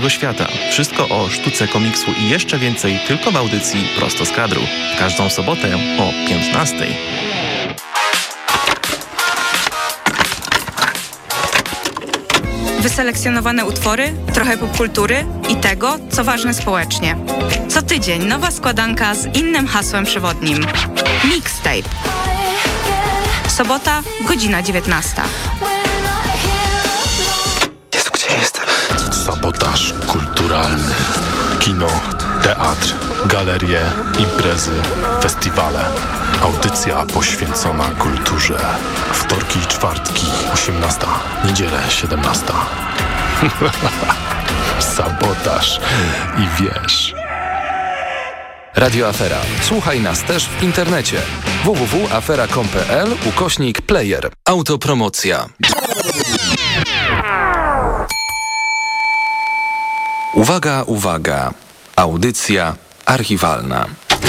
świata. Wszystko o sztuce komiksu i jeszcze więcej tylko w audycji Prosto z kadru. W każdą sobotę o 15:00. Wyselekcjonowane utwory, trochę popkultury i tego, co ważne społecznie. Co tydzień nowa składanka z innym hasłem przewodnim. Mixtape. Sobota, godzina 19:00. Jezu, gdzie jestem? Sabotaż kulturalny. Kino, teatr, galerie, imprezy, festiwale. Audycja poświęcona kulturze. Wtorki i czwartki, 18:00. Niedzielę, 17:00. Sabotaż i wiesz. Radio Afera. Słuchaj nas też w internecie. www.afera.com.pl/player. Autopromocja. Uwaga, uwaga. Audycja archiwalna.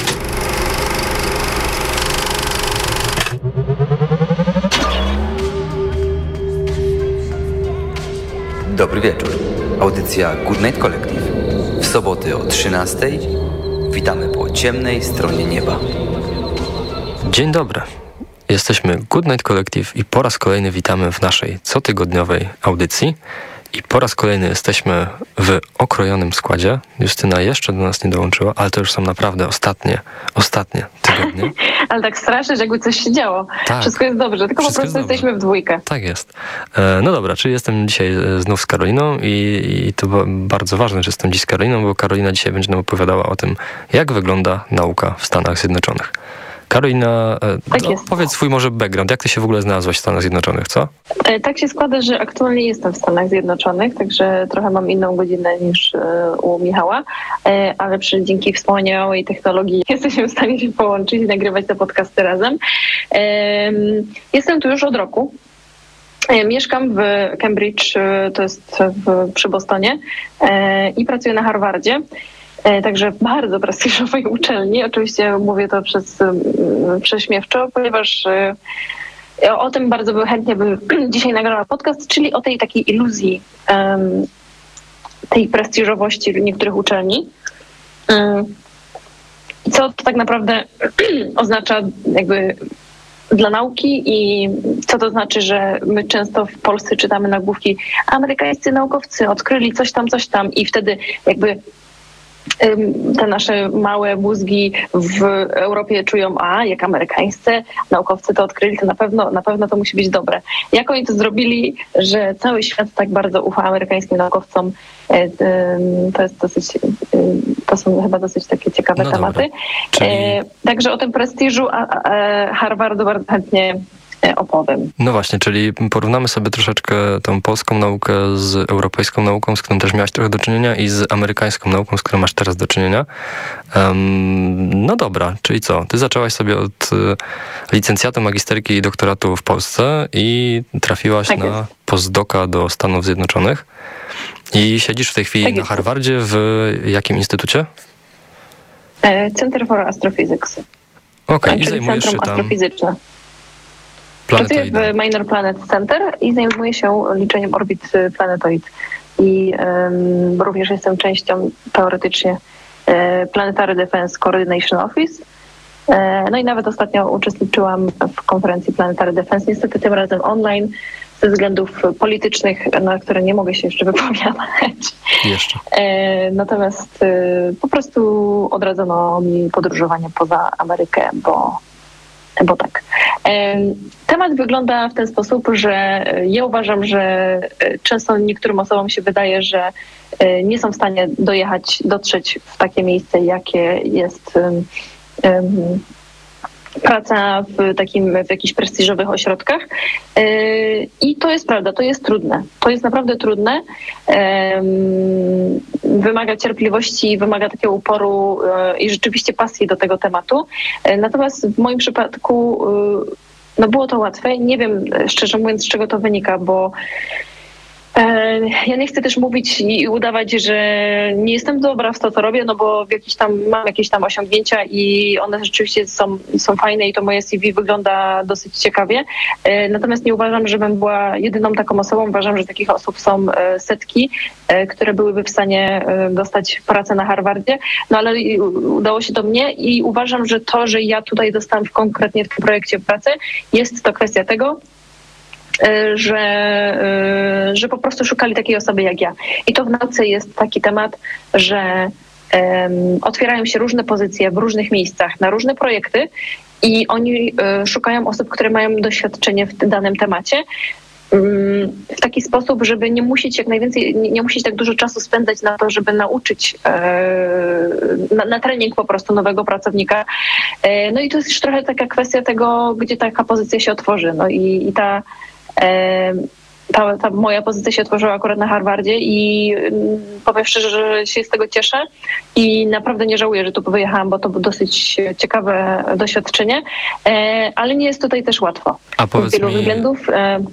Dobry wieczór. Audycja Good Night Collective. W soboty o 13:00 witamy po ciemnej stronie nieba. Dzień dobry. Jesteśmy Good Night Collective i po raz kolejny witamy w naszej cotygodniowej audycji. I po raz kolejny jesteśmy w okrojonym składzie. Justyna jeszcze do nas nie dołączyła, ale to już są naprawdę ostatnie tygodnie. Ale tak strasznie, że jakby coś się działo. Tak. Wszystko jest dobrze, tylko po prostu jesteśmy w dwójkę. Tak jest. No dobra, czyli jestem dzisiaj znów z Karoliną i to bardzo ważne, że jestem dziś z Karoliną, bo Karolina dzisiaj będzie nam opowiadała o tym, jak wygląda nauka w Stanach Zjednoczonych. Karolina, powiedz swój może background. Jak ty się w ogóle znalazłaś w Stanach Zjednoczonych, co? Tak się składa, że aktualnie jestem w Stanach Zjednoczonych, także trochę mam inną godzinę niż u Michała, ale dzięki wspaniałej technologii jesteśmy w stanie się połączyć i nagrywać te podcasty razem. Jestem tu już od roku. Mieszkam w Cambridge, to jest przy Bostonie, i pracuję na Harvardzie. Także bardzo prestiżowej uczelni. Oczywiście mówię to prześmiewczo, ponieważ o tym bardzo chętnie bym dzisiaj nagrała podcast, czyli o tej takiej iluzji tej prestiżowości niektórych uczelni. I co to tak naprawdę oznacza jakby dla nauki i co to znaczy, że my często w Polsce czytamy nagłówki: amerykańscy naukowcy odkryli coś tam i wtedy jakby te nasze małe mózgi w Europie czują, jak amerykańscy naukowcy to odkryli, to na pewno to musi być dobre. Jak oni to zrobili, że cały świat tak bardzo ufa amerykańskim naukowcom, to są chyba dosyć takie ciekawe tematy. Także o tym prestiżu Harvardu bardzo chętnie opowiem. No właśnie, czyli porównamy sobie troszeczkę tą polską naukę z europejską nauką, z którą też miałaś trochę do czynienia, i z amerykańską nauką, z którą masz teraz do czynienia. No dobra, czyli co? Ty zaczęłaś sobie od licencjatu, magisterki i doktoratu w Polsce i trafiłaś na postdoka do Stanów Zjednoczonych i siedzisz w tej chwili na Harvardzie w jakim instytucie? Center for Astrophysics. Okej, i zajmujesz się tam... Centrum Astrofizyczne. Pracuję w Minor Planet Center i zajmuję się liczeniem orbit planetoid. I również jestem częścią teoretycznie Planetary Defense Coordination Office. No i nawet ostatnio uczestniczyłam w konferencji Planetary Defense, niestety tym razem online, ze względów politycznych, na które nie mogę się jeszcze wypowiadać. Jeszcze. Natomiast po prostu odradzono mi podróżowanie poza Amerykę, bo tak. Temat wygląda w ten sposób, że ja uważam, że często niektórym osobom się wydaje, że nie są w stanie dotrzeć w takie miejsce, jakie jest praca w jakichś prestiżowych ośrodkach. I to jest prawda, to jest trudne. To jest naprawdę trudne. Wymaga cierpliwości, wymaga takiego uporu i rzeczywiście pasji do tego tematu. Natomiast w moim przypadku było to łatwe. Nie wiem, szczerze mówiąc, z czego to wynika, bo Ja nie chcę też mówić i udawać, że nie jestem dobra w to, co robię, no bo mam jakieś tam osiągnięcia i one rzeczywiście są fajne i to moje CV wygląda dosyć ciekawie. Natomiast nie uważam, żebym była jedyną taką osobą. Uważam, że takich osób są setki, które byłyby w stanie dostać pracę na Harvardzie. No ale udało się to mnie i uważam, że to, że ja tutaj dostałam konkretnie w tym projekcie pracę, jest to kwestia tego, że po prostu szukali takiej osoby jak ja. I to w nauce jest taki temat, że otwierają się różne pozycje w różnych miejscach na różne projekty i oni szukają osób, które mają doświadczenie w danym temacie w taki sposób, żeby nie musieć nie musieć tak dużo czasu spędzać na to, żeby nauczyć na trening po prostu nowego pracownika. No i to jest już trochę taka kwestia tego, gdzie taka pozycja się otworzy. No i ta moja pozycja się otworzyła akurat na Harvardzie i powiem szczerze, że się z tego cieszę i naprawdę nie żałuję, że tu wyjechałam, bo to było dosyć ciekawe doświadczenie, ale nie jest tutaj też łatwo. A powiedz z wielu mi, względów.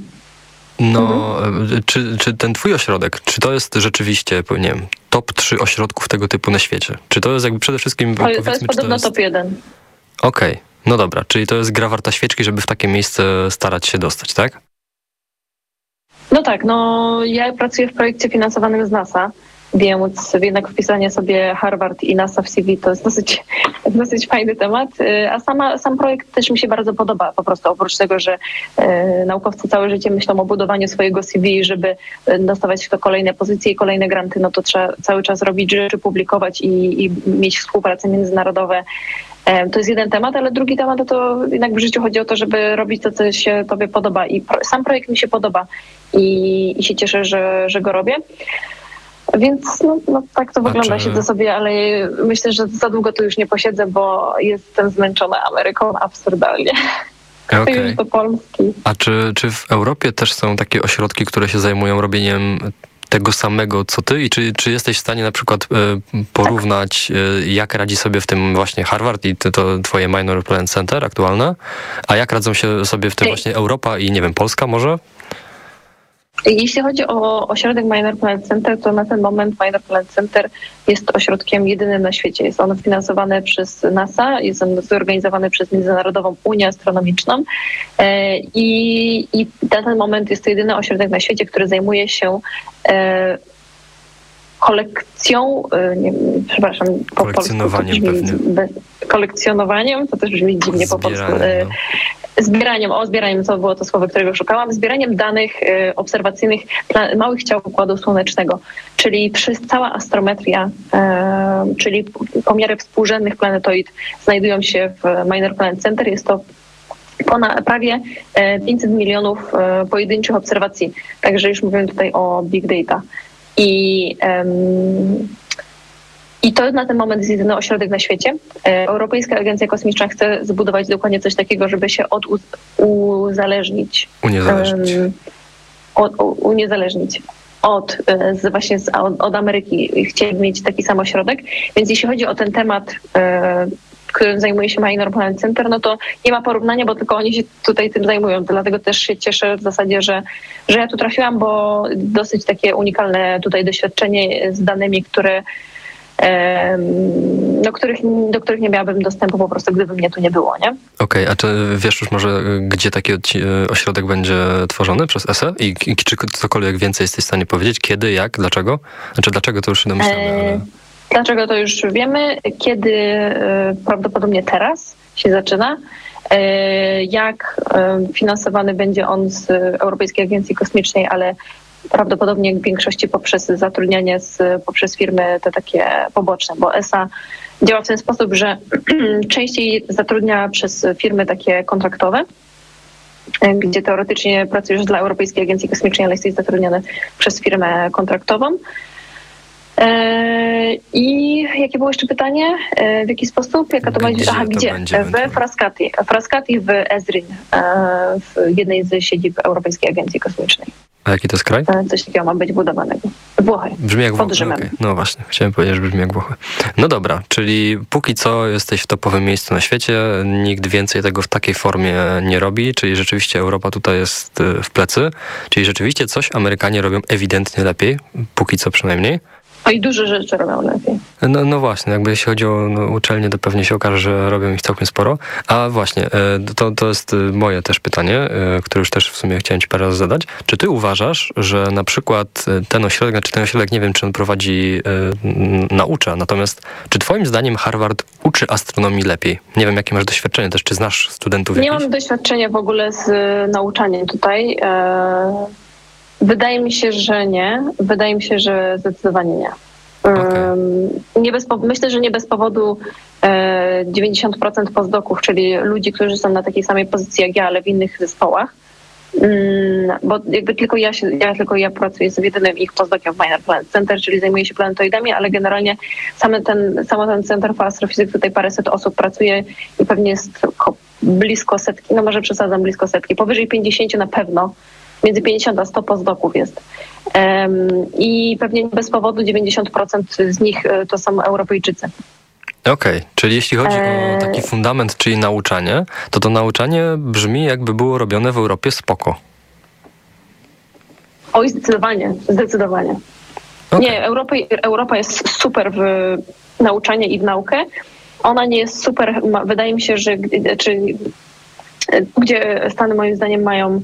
Czy ten twój ośrodek, czy to jest rzeczywiście, nie wiem, top 3 ośrodków tego typu na świecie? Czy to jest jakby przede wszystkim... To jest podobno top 1. Okej, no dobra, czyli to jest gra warta świeczki, żeby w takie miejsce starać się dostać, tak? No tak, ja pracuję w projekcie finansowanym z NASA, więc jednak wpisanie sobie Harvard i NASA w CV to jest dosyć fajny temat, a sam projekt też mi się bardzo podoba, po prostu oprócz tego, że naukowcy całe życie myślą o budowaniu swojego CV, żeby dostawać w to kolejne pozycje i kolejne granty, no to trzeba cały czas robić rzeczy, publikować i mieć współprace międzynarodowe. To jest jeden temat, ale drugi temat to jednak w życiu chodzi o to, żeby robić to, co się tobie podoba. I sam projekt mi się podoba i się cieszę, że go robię. Więc tak to wygląda, siedzę sobie, ale myślę, że za długo tu już nie posiedzę, bo jestem zmęczona Ameryką absurdalnie. Okay. Już do Polski. A czy w Europie też są takie ośrodki, które się zajmują robieniem tego samego, co ty? I czy jesteś w stanie na przykład porównać, jak radzi sobie w tym właśnie Harvard i to twoje Minor Planet Center aktualne? A jak radzą się sobie w tym właśnie Europa i, nie wiem, Polska może? Jeśli chodzi o ośrodek Minor Planet Center, to na ten moment Minor Planet Center jest ośrodkiem jedynym na świecie. Jest on finansowany przez NASA, jest on zorganizowany przez Międzynarodową Unię Astronomiczną i na ten moment jest to jedyny ośrodek na świecie, który zajmuje się kolekcją, kolekcjonowaniem pewnie. Kolekcjonowaniem, to też brzmi dziwnie po polsku. Zbieraniem, to było to słowo, którego szukałam, zbieraniem danych obserwacyjnych małych ciał Układu Słonecznego, czyli cała astrometria, czyli pomiary współrzędnych planetoid znajdują się w Minor Planet Center. Jest to prawie 500 milionów pojedynczych obserwacji, także już mówimy tutaj o big data. I to na ten moment jest jedyny ośrodek na świecie. Europejska Agencja Kosmiczna chce zbudować dokładnie coś takiego, żeby się uniezależnić od Ameryki. Chcieli mieć taki sam ośrodek. Więc jeśli chodzi o ten temat, którym zajmuje się Minor Planet Center, no to nie ma porównania, bo tylko oni się tutaj tym zajmują. Dlatego też się cieszę w zasadzie, że ja tu trafiłam, bo dosyć takie unikalne tutaj doświadczenie z danymi, do których nie miałabym dostępu po prostu, gdyby mnie tu nie było, nie? Okej, a czy wiesz już może, gdzie taki ośrodek będzie tworzony przez ESA? I czy cokolwiek więcej jesteś w stanie powiedzieć? Kiedy, jak, dlaczego? Znaczy dlaczego to już się domyślamy, ale... Dlaczego to już wiemy, kiedy prawdopodobnie teraz się zaczyna, jak finansowany będzie on z Europejskiej Agencji Kosmicznej, ale prawdopodobnie w większości poprzez zatrudnianie poprzez firmy te takie poboczne, bo ESA działa w ten sposób, że częściej zatrudnia przez firmy takie kontraktowe, gdzie teoretycznie pracujesz dla Europejskiej Agencji Kosmicznej, ale jesteś zatrudniony przez firmę kontraktową. I jakie było jeszcze pytanie? W jaki sposób? Jaka to będzie? Aha, gdzie? W Frascati. Frascati w Ezrin, w jednej z siedzib Europejskiej Agencji Kosmicznej. A jaki to jest kraj? Coś takiego ma być budowanego. Włochy. Brzmi jak Włochy. Pod Rzymem. Okay. No właśnie, chciałem powiedzieć, że brzmi jak Włochy. No dobra, czyli póki co jesteś w topowym miejscu na świecie, nikt więcej tego w takiej formie nie robi, czyli rzeczywiście Europa tutaj jest w plecy, czyli rzeczywiście coś Amerykanie robią ewidentnie lepiej, póki co przynajmniej. No i duże rzeczy robią lepiej. No właśnie, jakby jeśli chodzi o uczelnie, to pewnie się okaże, że robią ich całkiem sporo. A właśnie, to jest moje też pytanie, które już też w sumie chciałem ci parę razy zadać. Czy ty uważasz, że na przykład ten ośrodek, nie wiem, czy on prowadzi, naucza, natomiast czy twoim zdaniem Harvard uczy astronomii lepiej? Nie wiem, jakie masz doświadczenie też, czy znasz studentów Nie mam doświadczenia w ogóle z nauczaniem tutaj. Wydaje mi się, że nie. Wydaje mi się, że zdecydowanie nie. Okay. Myślę, że nie bez powodu 90% postdoków, czyli ludzi, którzy są na takiej samej pozycji jak ja, ale w innych zespołach, bo jakby tylko ja pracuję z jedynym ich postdokiem w Minor Planet Center, czyli zajmuję się planetoidami, ale generalnie samo ten Center for Astrophysics, tutaj paręset osób pracuje i pewnie jest blisko setki, no może przesadzam, blisko setki, powyżej 50 na pewno. Między 50 a 100 postdoków jest. I pewnie nie bez powodu 90% z nich to są Europejczycy. Okej, czyli jeśli chodzi o taki fundament, czyli nauczanie, to nauczanie brzmi, jakby było robione w Europie spoko. Oj, zdecydowanie. Okay. Nie, Europa jest super w nauczanie i w naukę. Ona nie jest super, wydaje mi się, że gdzie Stany moim zdaniem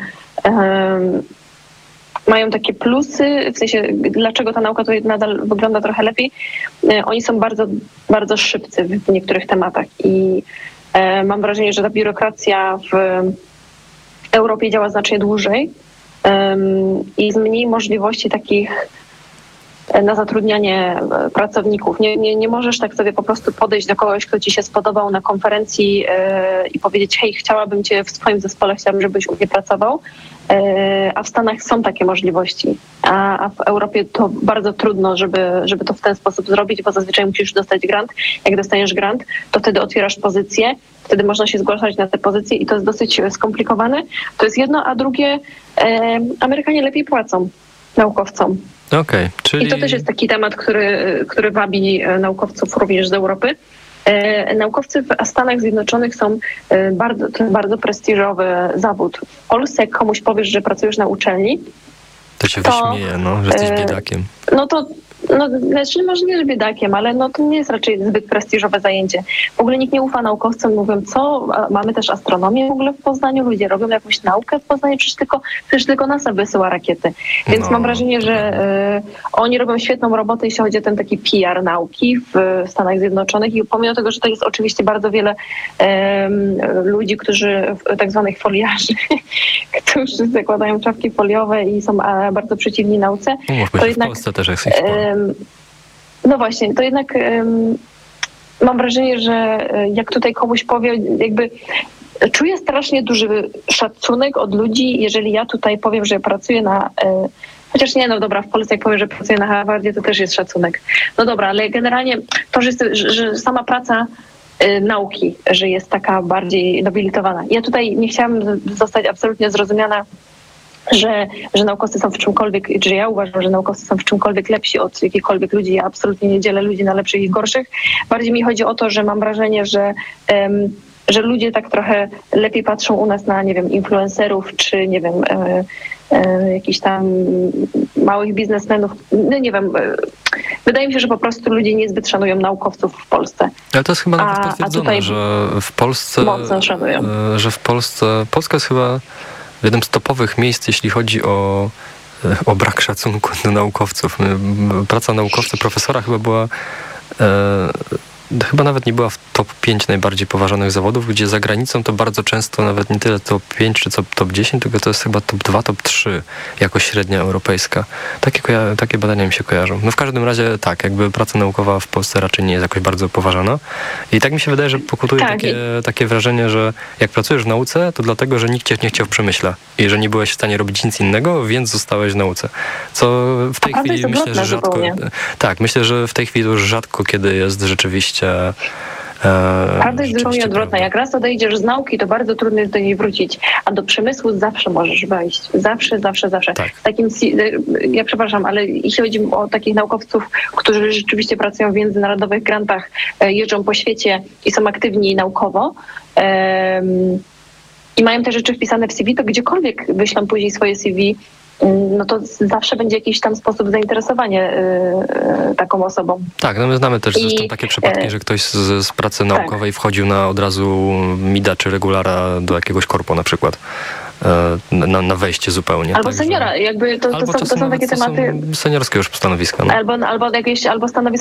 mają takie plusy, w sensie dlaczego ta nauka tutaj nadal wygląda trochę lepiej. Oni są bardzo, bardzo szybcy w niektórych tematach i mam wrażenie, że ta biurokracja w Europie działa znacznie dłużej i z mniej możliwości takich na zatrudnianie pracowników. Nie możesz tak sobie po prostu podejść do kogoś, kto ci się spodobał na konferencji i powiedzieć: hej, chciałabym cię w swoim zespole, chciałabym, żebyś u mnie pracował. A w Stanach są takie możliwości. A w Europie to bardzo trudno, żeby to w ten sposób zrobić, bo zazwyczaj musisz dostać grant. Jak dostaniesz grant, to wtedy otwierasz pozycję, wtedy można się zgłaszać na te pozycje i to jest dosyć skomplikowane. To jest jedno, a drugie, Amerykanie lepiej płacą naukowcom. Okay, czyli... I to też jest taki temat, który wabi naukowców również z Europy. Naukowcy w Stanach Zjednoczonych są bardzo prestiżowy zawód. W Polsce, jak komuś powiesz, że pracujesz na uczelni, to się wyśmieje, że jesteś biedakiem. Znaczy może nie, że biedakiem, ale to nie jest raczej zbyt prestiżowe zajęcie. W ogóle nikt nie ufa naukowcom, mówią, co, mamy też astronomię w ogóle w Poznaniu, ludzie robią jakąś naukę w Poznaniu, przecież tylko NASA wysyła rakiety. Więc mam wrażenie, że oni robią świetną robotę, jeśli chodzi o ten taki PR nauki w Stanach Zjednoczonych i pomimo tego, że to jest oczywiście bardzo wiele ludzi, którzy, tak zwanych foliarzy, którzy zakładają czapki foliowe i są bardzo przeciwni nauce. To jednak w Polsce też jest ich sporo. No właśnie, to jednak mam wrażenie, że jak tutaj komuś powie, jakby czuję strasznie duży szacunek od ludzi, jeżeli ja tutaj powiem, że pracuję na... Chociaż nie, w Polsce jak powiem, że pracuję na Harvardzie, to też jest szacunek. No dobra, ale generalnie to, że sama praca nauki, że jest taka bardziej nobilitowana. Ja tutaj nie chciałam zostać absolutnie zrozumiana, że naukowcy są w czymkolwiek, że ja uważam, że naukowcy są w czymkolwiek lepsi od jakichkolwiek ludzi. Ja absolutnie nie dzielę ludzi na lepszych i gorszych. Bardziej mi chodzi o to, że mam wrażenie, że ludzie tak trochę lepiej patrzą u nas na, nie wiem, influencerów, czy nie wiem, jakichś tam małych biznesmenów. No nie wiem, wydaje mi się, że po prostu ludzie niezbyt szanują naukowców w Polsce. Ale to jest chyba nawet potwierdzone, że w Polsce... Mocno szanują. Że w Polska jest chyba jednym z topowych miejsc, jeśli chodzi o brak szacunku do naukowców. Praca naukowca, profesora chyba była chyba nawet nie była w top 5 najbardziej poważanych zawodów, gdzie za granicą to bardzo często nawet nie tyle top 5 czy top 10, tylko to jest chyba top 2, top 3 jako średnia europejska. Takie badania mi się kojarzą. No w każdym razie tak, jakby praca naukowa w Polsce raczej nie jest jakoś bardzo poważana. I tak mi się wydaje, że pokutuje Tak. takie wrażenie, że jak pracujesz w nauce, to dlatego, że nikt cię nie chciał w przemyśle i że nie byłeś w stanie robić nic innego, więc zostałeś w nauce. Co w tej prawda chwili jest myślę, że rzadko... zupełnie. Tak, myślę, że w tej chwili już rzadko kiedy jest rzeczywiście... Prawda jest zupełnie odwrotna. prawda. Jak raz odejdziesz z nauki, to bardzo trudno jest do niej wrócić. A do przemysłu zawsze możesz wejść. Zawsze. Tak. Ja przepraszam, ale jeśli chodzi o takich naukowców, którzy rzeczywiście pracują w międzynarodowych grantach, jeżdżą po świecie i są aktywni naukowo, i mają te rzeczy wpisane w CV, to gdziekolwiek wyślą później swoje CV, no to zawsze będzie jakiś tam sposób zainteresowania taką osobą. Tak, no my znamy też I, zresztą takie przypadki, że ktoś z pracy naukowej wchodził na od razu mida czy regulara do jakiegoś korpo na przykład. Na wejście zupełnie. Albo Także- seniora, jakby to Albo są czasem takie nawet to tematy. są seniorskie już stanowiska. No. Albo stanowisko